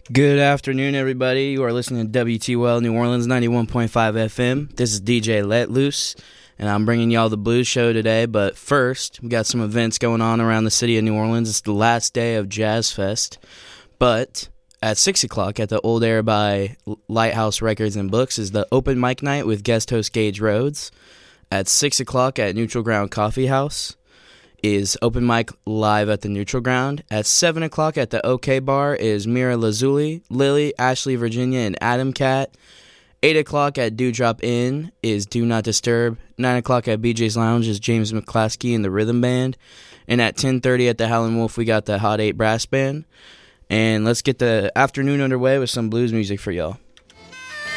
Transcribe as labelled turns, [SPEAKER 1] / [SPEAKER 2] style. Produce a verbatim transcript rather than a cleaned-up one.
[SPEAKER 1] Good afternoon, everybody. You are listening to W T W L New Orleans ninety-one point five F M. This is D J Let Loose, and I'm bringing y'all the blues show today. But first, we got some events going on around the city of New Orleans. It's the last day of Jazz Fest. But at six o'clock at the Old Air by Lighthouse Records and Books is the open mic night with guest host Gage Rhodes. At six o'clock at Neutral Ground Coffee House is open mic live at the Neutral Ground. At seven o'clock at the OK Bar is Mira Lazuli, Lily, Ashley, Virginia, and Adam Cat. eight o'clock at Dewdrop Inn is Do Not Disturb. nine o'clock at B J's Lounge is James McClaskey and the Rhythm Band. And at ten thirty at the Howlin' Wolf, we got the Hot eight Brass Band. And let's get the afternoon underway with some blues music for y'all.